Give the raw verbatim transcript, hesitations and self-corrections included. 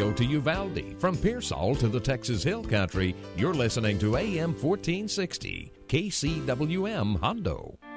radio to Uvalde. From Pearsall to the Texas Hill Country, you're listening to A M fourteen sixty, K C W M Hondo.